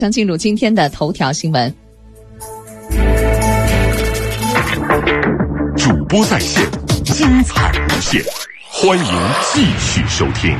将进入今天的头条新闻。 主播在线，精彩无限，欢迎继续收听。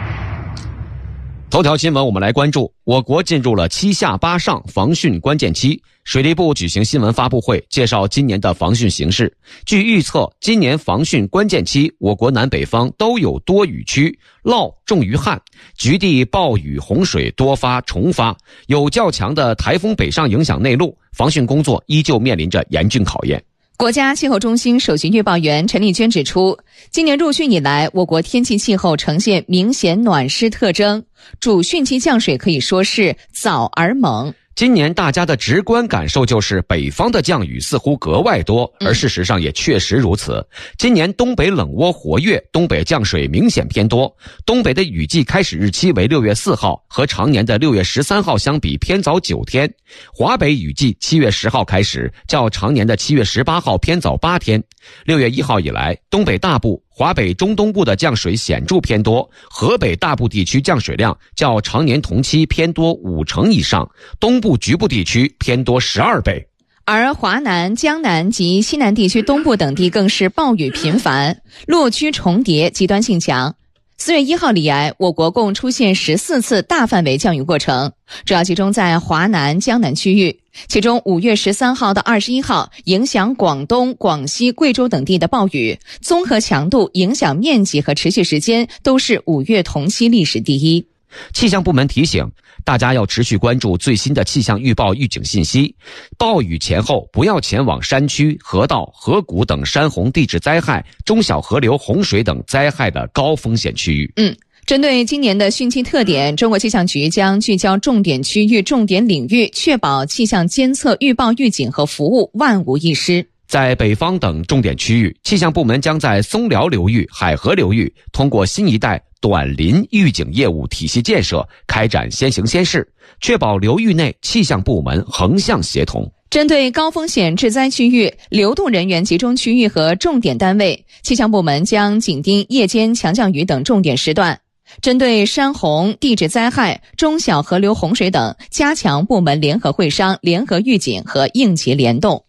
头条新闻我们来关注，我国进入了7下8上防汛关键期。水利部举行新闻发布会，介绍今年的防汛形势。据预测，今年防汛关键期，我国南北方都有多雨区，涝重于旱，局地暴雨洪水多发重发，有较强的台风北上影响内陆，防汛工作依旧面临着严峻考验。 国家气候中心首席预报员陈丽娟指出，今年入汛以来，我国天气气候呈现明显暖湿特征，主汛期降水可以说是早而猛。 今年大家的直观感受就是北方的降雨似乎格外多，而事实上也确实如此。今年东北冷窝活跃，东北降水明显偏多。东北的雨季开始日期为6月4号，和常年的6月13号相比偏早9天。华北雨季7月10号开始，较常年的7月18号偏早8天。6月1号以来，东北大部、华北中东部的降水显著偏多，河北大部地区降水量较常年同期偏多50%以上，东部局部地区偏多12倍。 而华南、江南及西南地区东部等地更是暴雨频繁，落区重叠，极端性强。4月1号以来，我国共出现14次大范围降雨过程，主要集中在华南、江南区域。其中5月13号到21号影响广东、广西、贵州等地的暴雨，综合强度、影响面积和持续时间都是5月同期历史第一。 气象部门提醒大家要持续关注最新的气象预报预警信息，暴雨前后不要前往山区、河道、河谷等山洪地质灾害、中小河流洪水等灾害的高风险区域。 针对今年的汛期特点，中国气象局将聚焦重点区域、重点领域，确保气象监测、预报、预警和服务万无一失。 在北方等重点区域，气象部门将在松辽流域、海河流域通过新一代短临预警业务体系建设，开展先行先试，确保流域内气象部门横向协同。 针对高风险致灾区域、流动人员集中区域和重点单位，气象部门将紧盯夜间强降雨等重点时段。针对山洪、地质灾害、中小河流洪水等，加强部门联合会商、联合预警和应急联动。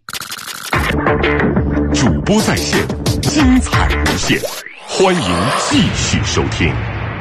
主播在线，精彩无限，欢迎继续收听。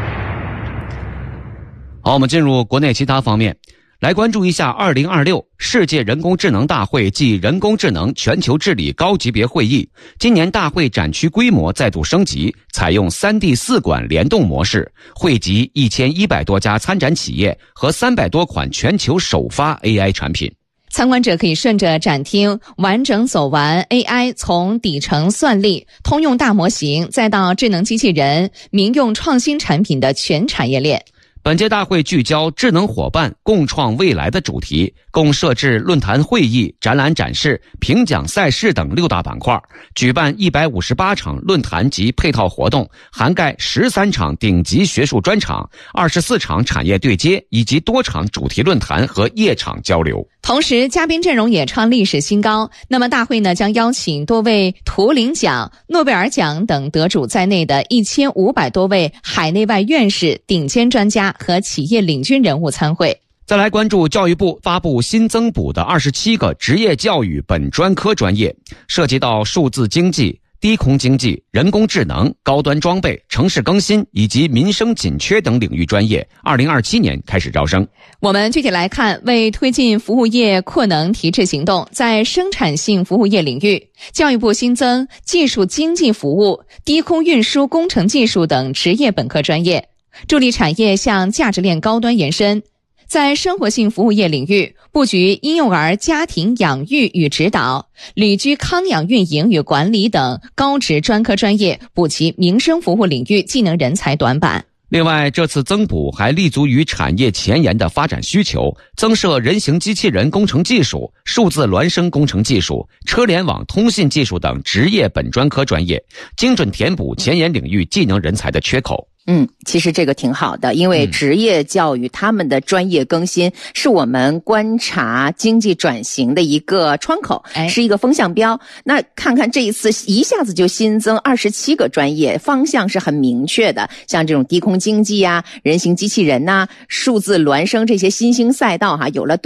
好，我们进入国内其他方面，来关注一下2026世界人工智能大会暨人工智能全球治理高级别会议。今年大会展区规模再度升级，采用3D 4馆联动模式，汇集1100多家参展企业和300多款全球首发 AI 产品。 参观者可以顺着展厅完整走完 AI 从底层算力、通用大模型，再到智能机器人、民用创新产品的全产业链。 本届大会聚焦智能伙伴共创未来的主题，共设置论坛会议、展览展示、评奖赛事等6大板块，举办158场论坛及配套活动，涵盖13场顶级学术专场、24场产业对接以及多场主题论坛和夜场交流。 同时，嘉宾阵容也创历史新高。那么大会呢，将邀请多位图灵奖、诺贝尔奖等得主在内的1500多位海内外院士、顶尖专家和企业领军人物参会。 再来关注教育部发布新增补的27个职业教育本专科专业，涉及到数字经济、低空经济、人工智能、高端装备、城市更新以及民生紧缺等领域专业，2027年开始招生。 我们具体来看，为推进服务业扩能提质行动，在生产性服务业领域，教育部新增技术经济服务、低空运输工程技术等职业本科专业，助力产业向价值链高端延伸。在生活性服务业领域，布局婴幼儿家庭养育与指导、旅居康养运营与管理等高职专科专业，补齐民生服务领域技能人才短板。 另外，这次增补还立足于产业前沿的发展需求，增设人形机器人工程技术、数字孪生工程技术、车联网通信技术等职业本专科专业，精准填补前沿领域技能人才的缺口。 其实这个挺好的，因为职业教育他们的专业更新是我们观察经济转型的一个窗口，是一个风向标。那看看这一次一下子就新增27个专业，方向是很明确的，像这种低空经济啊、人形机器人呐、数字孪生这些新兴赛道有了